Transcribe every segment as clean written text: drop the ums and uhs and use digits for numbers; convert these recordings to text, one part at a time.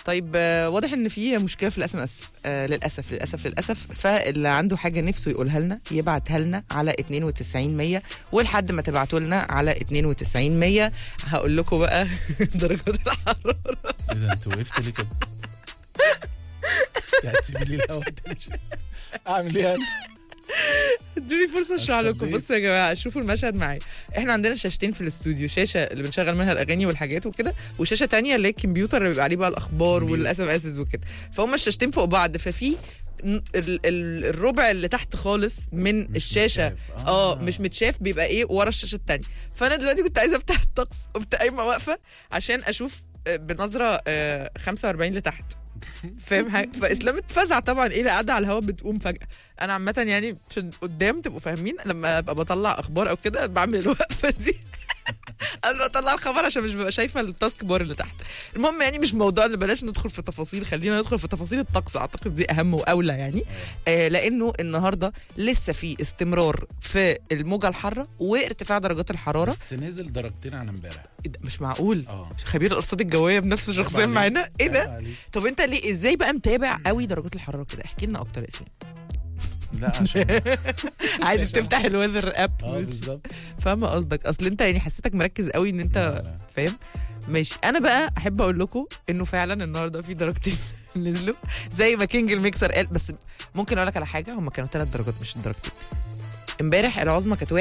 طيب واضح ان في مشكله في الاس ام اس، للاسف فاللي عنده حاجه نفسه يقولها لنا يبعتها لنا على 92 100، ولحد ما تبعتوا لنا على 92 100 هقول لكم بقى درجات الحراره. ايه ده انت وقفت ليه كده؟ هتسيبي لي الهوا تمشي؟ اعمل ايه انا؟ ادوني فرصه اشرح لكم. بصوا يا جماعه، شوفوا المشهد معايا. احنا عندنا شاشتين في الاستوديو، شاشه اللي بنشغل منها الاغاني والحاجات وكده، وشاشه تانية اللي هي الكمبيوتر اللي بيبقى عليه بقى الاخبار والاس ام اس وكده. فهم الشاشتين فوق بعض، ففي الربع اللي تحت خالص من الشاشه مش متشاف، بيبقى ايه ورا الشاشه التانية. فانا دلوقتي كنت عايزه افتح الطقس، قمت قايمه واقفه عشان اشوف بنظره 45 لتحت، فاهم حاجه؟ فاسلام اتفزع طبعا، ايه اللي قاعده على الهواء بتقوم فجاه. انا عامه يعني عشان قدام تبقوا فاهمين، لما ابقى بطلع اخبار او كده بعمل الوقفه دي قبل ما اطلع الخبر، عشان مش ببقى شايفه التاسك بار اللي تحت. المهم يعني مش موضوع، بلاش ندخل في تفاصيل، خلينا ندخل في تفاصيل الطقس، اعتقد دي اهم واولى يعني. لانه النهارده لسه في استمرار في الموجه الحاره وارتفاع درجات الحراره، بس نزل درجتين عن امبارح. مش معقول. خبير الارصاد الجويه بنفس الشخصيه معانا، ايه ده؟ طب انت ليه ازاي بقى متابع قوي درجات الحراره كده؟ احكي لنا اكتر يا اسلام. لا عشان عادي بتفتح الويذر اب. بالظبط. فاهمه قصدك، اصل انت يعني حسيتك مركز قوي ان انت فاهم. ماشي، انا بقى احب اقول لكم انه فعلا النهارده في درجتين نزلوا زي ما كينج الميكسر قال. بس ممكن اقول لك على حاجه، هم كانوا 3 درجات مش درجتين. امبارح العظمى كانت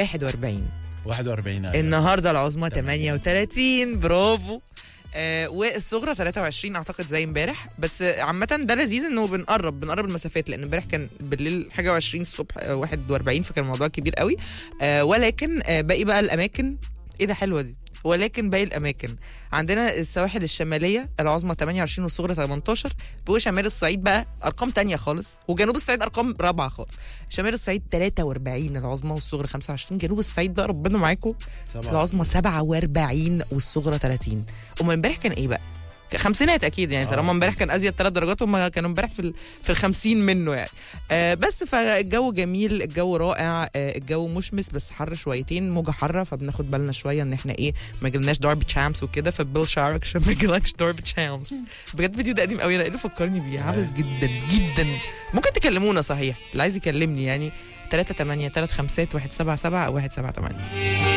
41 النهارده العظمى 38. برافو. والصغرى 23 اعتقد زي امبارح. بس عامه ده لذيذ انه بنقرب المسافات، لان امبارح كان بالليل حاجه و20، الصبح 41، فكان الموضوع كبير قوي. ولكن باقي بقى الاماكن، ايه ده حلوه دي. ولكن باقي الاماكن عندنا السواحل الشماليه العظمى 28 والصغرى 18، وشمال الصعيد بقى ارقام تانية خالص، وجنوب الصعيد ارقام رابعه خالص. شمال الصعيد 43 العظمى والصغرى 25، جنوب الصعيد بقى ربنا معاكم العظمى 47 والصغرى 30. امال امبارح كان ايه بقى؟ خمسينات اكيد يعني، طالما امبارح كان ازيد 3 درجات، هم كانوا امبارح في ال50 منه يعني. بس فالجو جميل، الجو رائع، الجو مشمس بس حر شويتين، موجه حاره، فبناخد بالنا شويه ان احنا ايه ما جالناش داربي تشامس وكده، فبيل شعرك عشان ما جالكش داربي تشامس. بجد فيديو ده قديم قوي، انا ايه اللي فكرني بيه، عبث جدا جدا. ممكن تكلمونا صحيح اللي عايز يكلمني يعني 38 35 177 او 178.